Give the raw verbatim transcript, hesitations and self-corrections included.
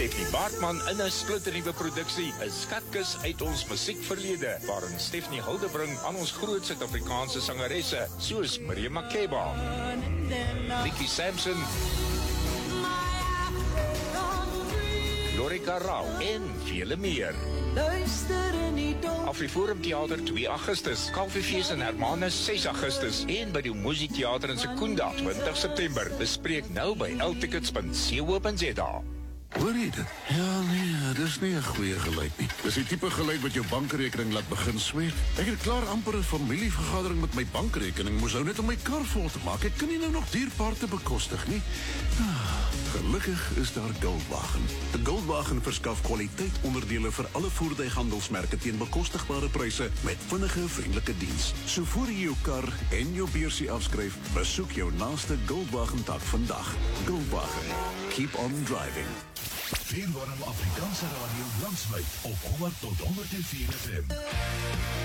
Stephanie Baartman in 'n splinternuwe produksie, 'n skatkis uit ons musiekverlede, waarin Stephanie hulde bring aan ons groot Suid-Afrikaanse sangeresse, soos Miriam Makeba, Nikki Sampson, Lorika Rau en vele meer. Afriforum Theater twee Augustus, Kalfeefees in Hermanus ses Augustus en by die Musi Theater in Secunda twintig September. Bespreek nou by l tickets punt co punt za. Hoor jy dit? Ja, nee, dis nie 'n goeie geluid nie. Dis die tipe geluid wat jou bankrekening laat begin sweet. Ek het klaar amper 'n familievergadering met my bankrekening, moes nou net om my kar vol te maak. Ek kan nie nou nog dierpaarte bekostig nie. Ah, gelukkig is daar Goldwagen. De Goldwagen verskaf kwaliteit onderdele vir alle voertuighandelsmerke teen bekostigbare pryse met vinnige, vriendelike diens. So voor jy jou kar en jou beursie afskryf, besoek jou naaste Goldwagen tak vandag. Goldwagen. Keep on driving. Vierwarm Afrikaanse radio landwyd op honderd tot honderd en vier F M.